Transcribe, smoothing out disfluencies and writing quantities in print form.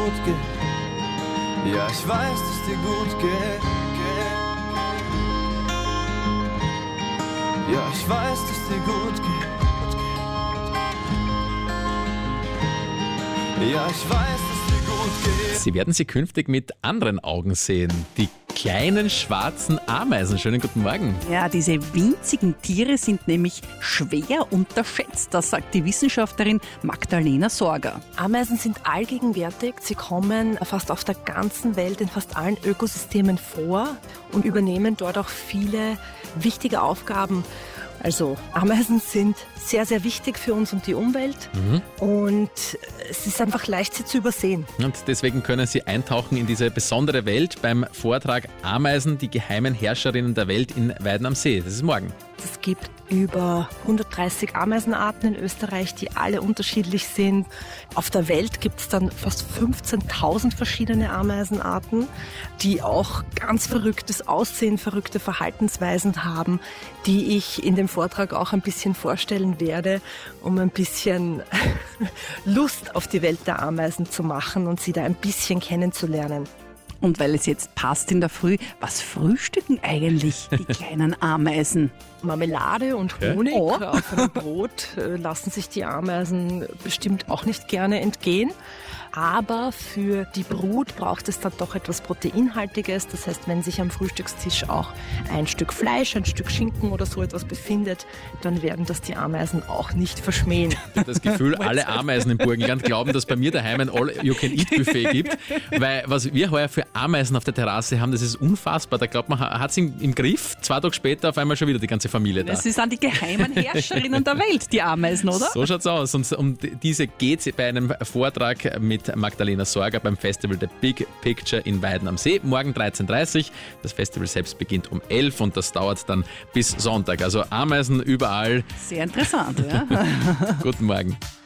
gut geht. Ja, ich weiß, dass dir gut geht. Ja, ich weiß, dass dir gut geht. Ja, ich weiß, dass dir gut geht. Sie werden sie künftig mit anderen Augen sehen. Die kleinen schwarzen Ameisen. Schönen guten Morgen. Ja, diese winzigen Tiere sind nämlich schwer unterschätzt. Das sagt die Wissenschaftlerin Magdalena Sorger. Ameisen sind allgegenwärtig. Sie kommen fast auf der ganzen Welt in fast allen Ökosystemen vor und übernehmen dort auch viele wichtige Aufgaben. Also Ameisen sind sehr, sehr wichtig für uns und die Umwelt und es ist einfach leicht, sie zu übersehen. Und deswegen können Sie eintauchen in diese besondere Welt beim Vortrag Ameisen, die geheimen Herrscherinnen der Welt in Weiden am See. Das ist morgen. Es gibt über 130 Ameisenarten in Österreich, die alle unterschiedlich sind. Auf der Welt gibt es dann fast 15.000 verschiedene Ameisenarten, die auch ganz verrücktes Aussehen, verrückte Verhaltensweisen haben, die ich in dem Vortrag auch ein bisschen vorstellen werde, um ein bisschen Lust auf die Welt der Ameisen zu machen und sie da ein bisschen kennenzulernen. Und weil es jetzt passt in der Früh, was frühstücken eigentlich die kleinen Ameisen? Marmelade und Honig auf einem Brot lassen sich die Ameisen bestimmt auch nicht gerne entgehen. Aber für die Brut braucht es dann doch etwas Proteinhaltiges. Das heißt, wenn sich am Frühstückstisch auch ein Stück Fleisch, ein Stück Schinken oder so etwas befindet, dann werden das die Ameisen auch nicht verschmähen. Das Gefühl, alle Ameisen im Burgenland glauben, dass bei mir daheim ein All-You-Can-Eat-Buffet gibt. Weil was wir heuer für Ameisen auf der Terrasse haben, das ist unfassbar. Da glaubt man, hat es im Griff. 2 Tage später auf einmal schon wieder die ganze Familie da. Das sind die geheimen Herrscherinnen der Welt, die Ameisen, oder? So schaut's aus. Und um diese geht es bei einem Vortrag mit Magdalena Sorger beim Festival The Big Picture in Weiden am See. Morgen 13.30 Uhr. Das Festival selbst beginnt um 11 und das dauert dann bis Sonntag. Also Ameisen überall. Sehr interessant, ja. Guten Morgen.